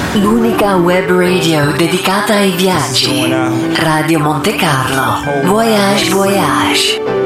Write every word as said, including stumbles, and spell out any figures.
L'unica web radio dedicata ai viaggi. Radio Monte Carlo. Voyage Voyage.